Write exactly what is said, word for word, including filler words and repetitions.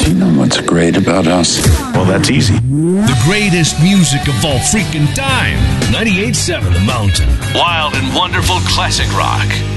You know what's great about us? Well, that's easy. The greatest music of all freaking time. ninety-eight point seven The Mountain. Wild and wonderful classic rock.